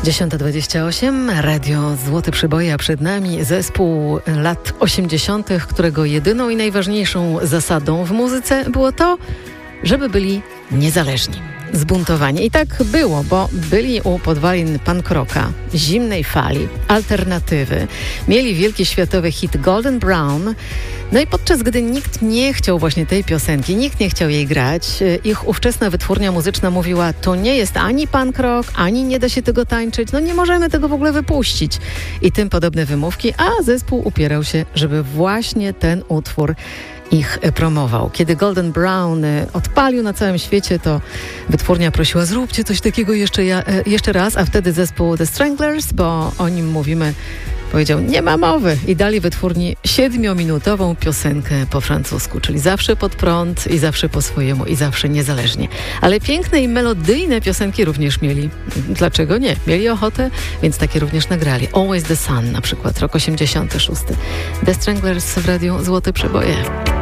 10:28, Radio Złote Przyboje, a przed nami zespół lat 80., którego jedyną i najważniejszą zasadą w muzyce było to, żeby byli niezależni, zbuntowani. I tak było, bo byli u podwalin punk rocka, zimnej fali, alternatywy. Mieli wielki światowy hit Golden Brown. No i podczas gdy nikt nie chciał właśnie tej piosenki, nikt nie chciał jej grać, ich ówczesna wytwórnia muzyczna mówiła, to nie jest ani punk rock, ani nie da się tego tańczyć, no nie możemy tego w ogóle wypuścić. I tym podobne wymówki, a zespół upierał się, żeby właśnie ten utwór ich promował. Kiedy Golden Brown odpalił na całym świecie, to wytwórnia prosiła, zróbcie coś takiego jeszcze raz, a wtedy zespół The Stranglers, bo o nim mówimy, powiedział, nie ma mowy, i dali wytwórni 7-minutową piosenkę po francusku, czyli zawsze pod prąd i zawsze po swojemu i zawsze niezależnie. Ale piękne i melodyjne piosenki również mieli. Dlaczego nie? Mieli ochotę, więc takie również nagrali. Always the Sun na przykład, rok 86. The Stranglers w Radiu Złote Przeboje.